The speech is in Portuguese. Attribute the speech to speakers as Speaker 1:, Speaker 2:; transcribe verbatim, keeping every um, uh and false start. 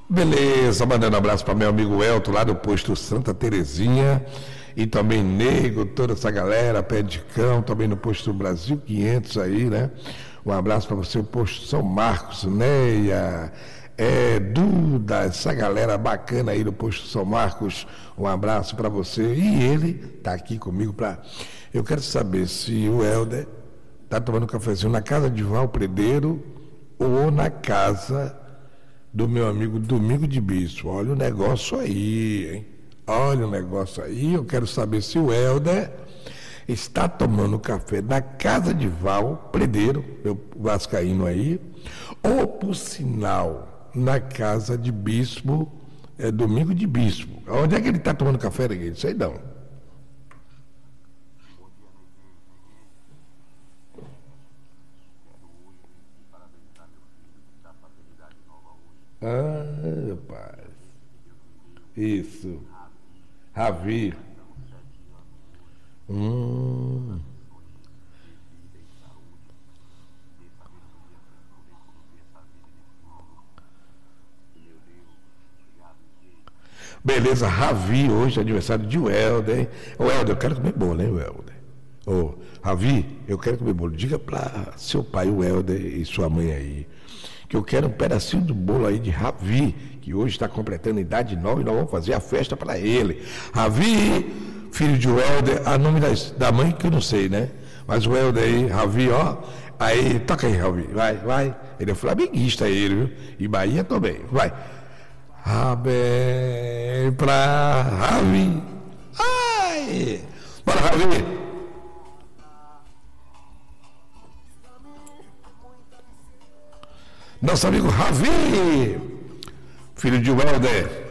Speaker 1: Beleza, mandando um abraço para meu amigo Elton, lá do posto Santa Terezinha, e também Nego, toda essa galera, Pé de Cão, também no posto Brasil quinhentos aí, né? Um abraço para você, o posto São Marcos, Neia, é, Duda, essa galera bacana aí do posto São Marcos, um abraço para você. E ele tá aqui comigo para. Eu quero saber se o Helder tá tomando um cafezinho na casa de Val Predeiro ou na casa do meu amigo Domingo de Bispo. Olha o negócio aí, hein? Olha o negócio aí. Eu quero saber se o Helder está tomando café na casa de Val Predeiro, meu vascaíno aí, ou, por sinal, na casa de Bispo, é, Domingo de Bispo. Onde é que ele está tomando café, Neguinho? Sei não. Ah, rapaz. Isso. Ravi. Hum. Beleza, Ravi, hoje é aniversário de Welder, hein? Ô, Welder, eu quero comer bolo, hein, Welder? Ô, Ravi, eu quero comer bolo. Diga para seu pai, o Welder, e sua mãe aí, que eu quero um pedacinho do bolo aí de Ravi, que hoje está completando idade nova e nós vamos fazer a festa para ele. Ravi, filho de Welder, a nome das, da mãe que eu não sei, né? Mas o Welder aí, Ravi, ó, aí, toca aí, Ravi, vai, vai. Ele é flamenguista, ele, viu? E Bahia também, vai. Rabé pra Ravi. Ai! Bora, Ravi! Nosso amigo Ravi, filho de Welder.